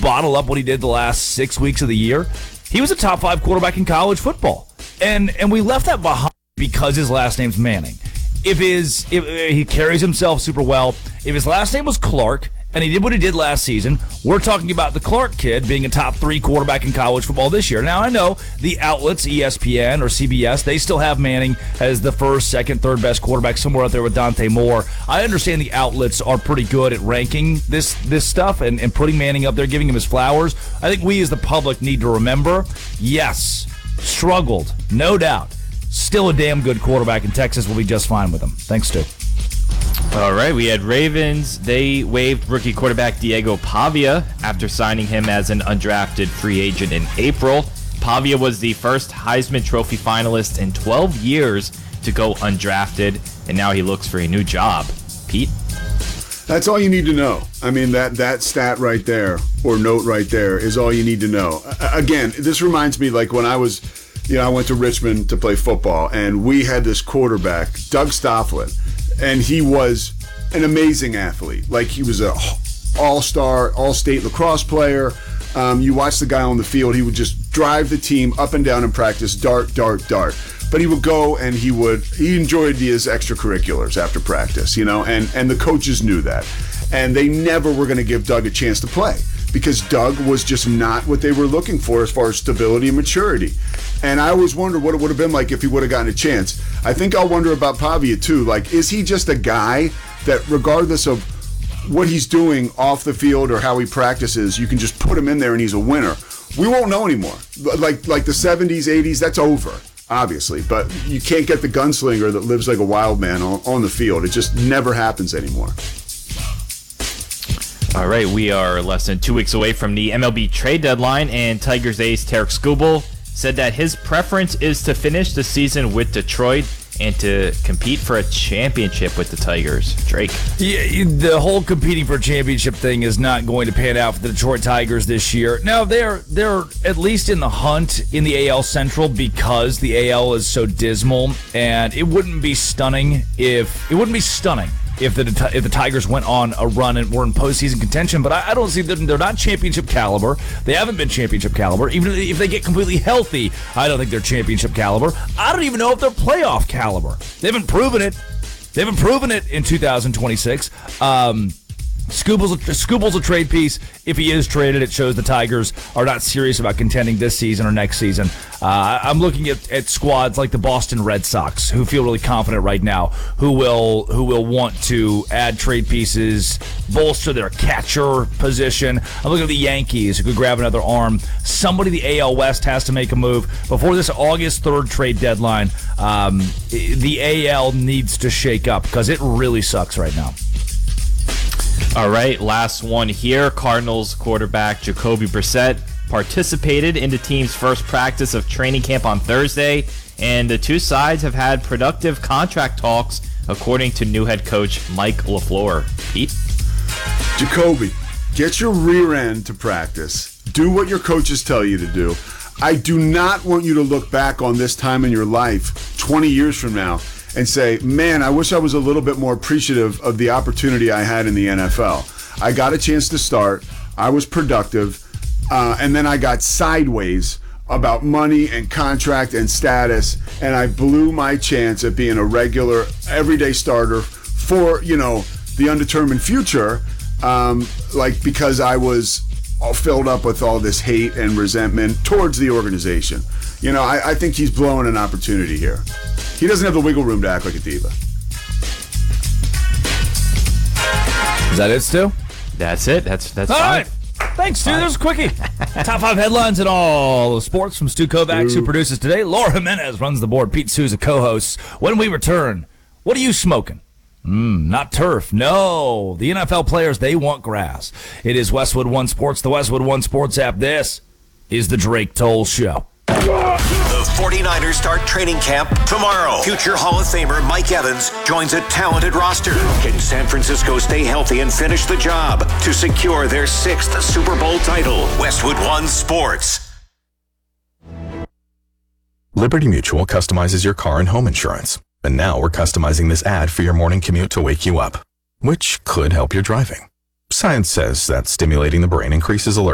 bottle up what he did the last 6 weeks of the year, he was a top 5 quarterback in college football. And we left that behind because his last name's Manning. If he carries himself super well, if his last name was Clark and he did what he did last season, we're talking about the Clark kid being a top 3 quarterback in college football this year. Now, I know the outlets, ESPN or CBS, they still have Manning as the first, second, third best quarterback somewhere out there with Dante Moore. I understand the outlets are pretty good at ranking this stuff and putting Manning up there, giving him his flowers. I think we as the public need to remember, yes, struggled, no doubt. Still a damn good quarterback, and Texas will be just fine with him. Thanks, Stu. All right, we had Ravens. They waived rookie quarterback Diego Pavia after signing him as an undrafted free agent in April. Pavia was the first Heisman Trophy finalist in 12 years to go undrafted, and now he looks for a new job. Pete? That's all you need to know. I mean, that stat right there, or note right there, is all you need to know. Again, this reminds me like when I went to Richmond to play football, and we had this quarterback, Doug Stoflin, and he was an amazing athlete. Like, he was a all-star, all-state lacrosse player. You watch the guy on the field, he would just drive the team up and down in practice, dart, dart, dart. But he would go and he enjoyed his extracurriculars after practice, and the coaches knew that. And they never were going to give Doug a chance to play because Doug was just not what they were looking for as far as stability and maturity. And I always wondered what it would have been like if he would have gotten a chance. I think I'll wonder about Pavia too. Like, is he just a guy that regardless of what he's doing off the field or how he practices, you can just put him in there and he's a winner? We won't know anymore. Like the 70s, 80s, that's over, obviously. But you can't get the gunslinger that lives like a wild man on the field. It just never happens anymore. All right, we are less than 2 weeks away from the MLB trade deadline, and Tigers ace Tarik Skubal said that his preference is to finish the season with Detroit and to compete for a championship with the Tigers. Drake? Yeah, the whole competing for a championship thing is not going to pan out for the Detroit Tigers this year. Now, they're at least in the hunt in the AL Central because the AL is so dismal, and it wouldn't be stunning if the Tigers went on a run and were in postseason contention, but I don't see them. They're not championship caliber. They haven't been championship caliber. Even if they get completely healthy, I don't think they're championship caliber. I don't even know if they're playoff caliber. They haven't proven it. They haven't proven it in 2026. Skubal's a trade piece. If he is traded, it shows the Tigers are not serious about contending this season or next season. I'm looking at squads like the Boston Red Sox, who feel really confident right now, who will want to add trade pieces, bolster their catcher position. I'm looking at the Yankees, who could grab another arm. Somebody the AL West has to make a move before this August 3rd trade deadline. The AL needs to shake up because it really sucks right now. All right, last one here. Cardinals quarterback Jacoby Brissett participated in the team's first practice of training camp on Thursday, and the two sides have had productive contract talks, according to new head coach Mike LaFleur. Pete? Jacoby, get your rear end to practice. Do what your coaches tell you to do. I do not want you to look back on this time in your life 20 years from now and say, man, I wish I was a little bit more appreciative of the opportunity I had in the NFL. I got a chance to start. I was productive. And then I got sideways about money and contract and status, and I blew my chance at being a regular, everyday starter for, the undetermined future, because I was all filled up with all this hate and resentment towards the organization. I think he's blowing an opportunity here. He doesn't have the wiggle room to act like a diva. Is that it, Stu? That's it. That's all fine. Right. Thanks, Stu. That was a quickie. Top 5 headlines in all the sports from Stu Kovacs, who produces today. Laura Jimenez runs the board. Pete Souza co-hosts. When we return, what are you smoking? Not turf. No. The NFL players, they want grass. It is Westwood One Sports, the Westwood One Sports app. This is the Drake Toll Show. The 49ers start training camp tomorrow. Future Hall of Famer Mike Evans joins a talented roster. Can San Francisco stay healthy and finish the job to secure their 6th Super Bowl title? Westwood One Sports. Liberty Mutual customizes your car and home insurance. And now we're customizing this ad for your morning commute to wake you up, which could help your driving. Science says that stimulating the brain increases alert